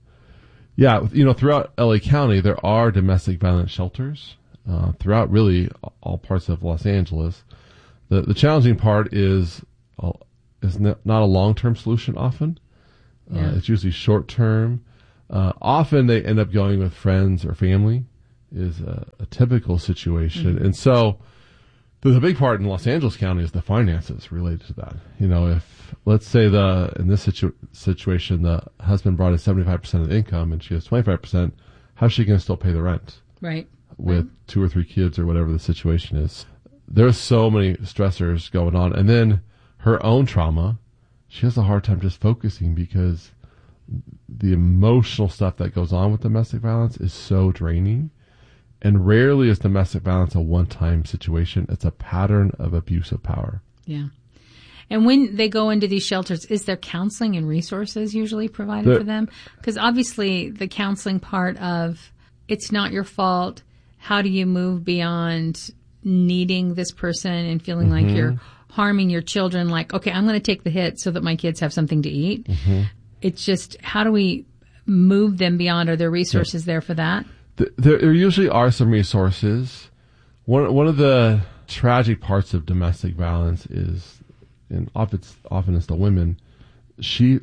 Yeah, throughout LA County, there are domestic violence shelters throughout really all parts of Los Angeles. The challenging part is not a long-term solution often. Yeah. It's usually short-term. Often they end up going with friends or family is a typical situation. Mm-hmm. And so the big part in Los Angeles County is the finances related to that. If, let's say in this situation, the husband brought in 75% of the income and she has 25%, how's she going to still pay the rent? Right. With 2 or 3 kids or whatever the situation is. There's so many stressors going on. And then her own trauma, she has a hard time just focusing because the emotional stuff that goes on with domestic violence is so draining. And rarely is domestic violence a one-time situation. It's a pattern of abuse of power. Yeah. And when they go into these shelters, is there counseling and resources usually provided for them? Because obviously the counseling part of it's not your fault. How do you move beyond needing this person and feeling like you're harming your children? Like, okay, I'm going to take the hit so that my kids have something to eat. Mm-hmm. It's just, how do we move them beyond? Are there resources there for that? There usually are some resources. One of the tragic parts of domestic violence is, and often it's the women, she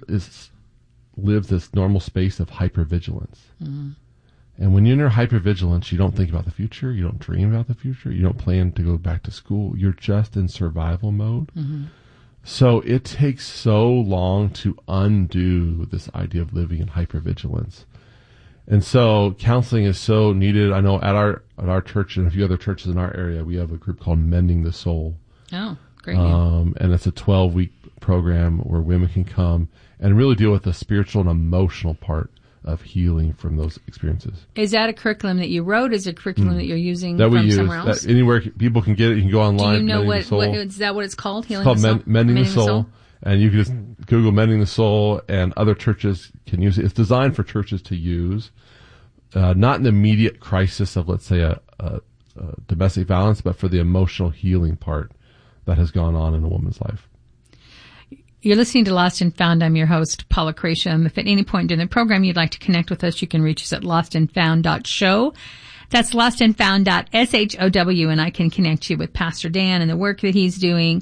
lives this normal space of hypervigilance. Mm-hmm. And when you're in hypervigilance, you don't think about the future. You don't dream about the future. You don't plan to go back to school. You're just in survival mode. Mm-hmm. So it takes so long to undo this idea of living in hypervigilance. And so counseling is so needed. I know at our church and a few other churches in our area, we have a group called Mending the Soul. Oh, great name. And it's a 12-week program where women can come and really deal with the spiritual and emotional part of healing from those experiences. Is that a curriculum that you wrote? Is it a curriculum that you're using that we from use, somewhere else? Anywhere people can get it. You can go online. Do you know what is that what it's called? Healing it's called the Soul? Mending the Soul. And you can just Google Mending the Soul, and other churches can use it. It's designed for churches to use, not in the immediate crisis of, let's say, a domestic violence, but for the emotional healing part that has gone on in a woman's life. You're listening to Lost and Found. I'm your host, Paula Crasham. If at any point during the program you'd like to connect with us, you can reach us at lostandfound.show. That's lostandfound.show, and I can connect you with Pastor Dan and the work that he's doing.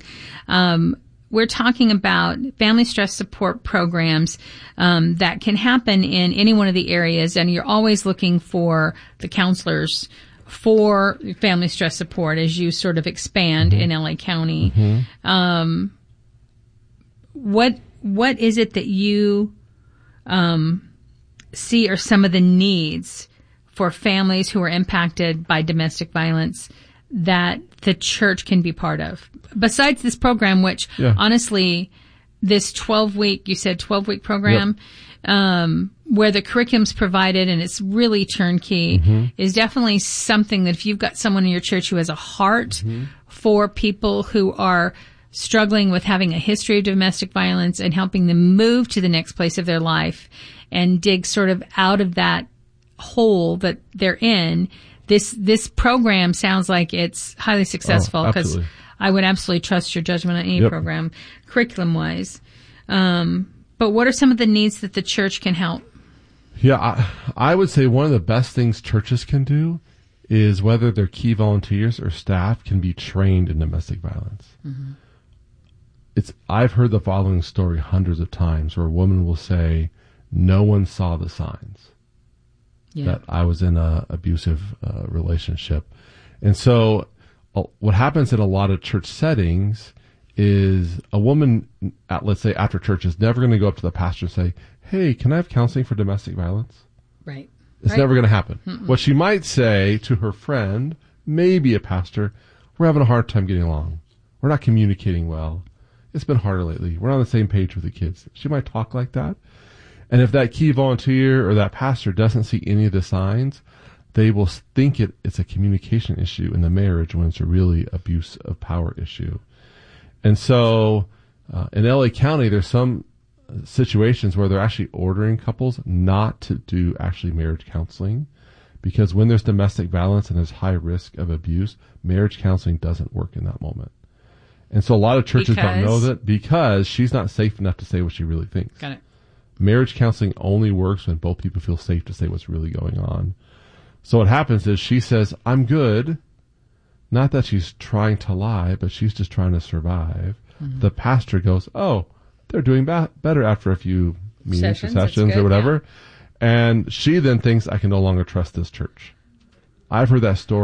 We're talking about family stress support programs that can happen in any one of the areas, and you're always looking for the counselors for family stress support as you sort of expand in LA County. Mm-hmm. What is it that you see are some of the needs for families who are impacted by domestic violence that the church can be part of? Besides this program, which honestly, this 12-week program, where the curriculum's provided and it's really turnkey, is definitely something that if you've got someone in your church who has a heart for people who are struggling with having a history of domestic violence and helping them move to the next place of their life and dig sort of out of that hole that they're in, this program sounds like it's highly successful, because I would absolutely trust your judgment on any program, curriculum-wise. But what are some of the needs that the church can help? Yeah, I would say one of the best things churches can do is whether their key volunteers or staff can be trained in domestic violence. Mm-hmm. I've heard the following story hundreds of times where a woman will say, no one saw the signs that I was in a abusive relationship. And so what happens in a lot of church settings is a woman, let's say after church, is never going to go up to the pastor and say, hey, can I have counseling for domestic violence? Right. It's never going to happen. Mm-mm. What she might say to her friend, maybe a pastor, we're having a hard time getting along. We're not communicating well. It's been harder lately. We're on the same page with the kids. She might talk like that. And if that key volunteer or that pastor doesn't see any of the signs, they will think it's a communication issue in the marriage when it's a really abuse of power issue. And so In LA County, there's some situations where they're actually ordering couples not to do actually marriage counseling, because when there's domestic violence and there's high risk of abuse, marriage counseling doesn't work in that moment. And so a lot of churches don't know that, because she's not safe enough to say what she really thinks. Got it. Marriage counseling only works when both people feel safe to say what's really going on. So what happens is she says, I'm good. Not that she's trying to lie, but she's just trying to survive. Mm-hmm. The pastor goes, oh, they're doing better after a few meetings, sessions or whatever. Yeah. And she then thinks, I can no longer trust this church. I've heard that story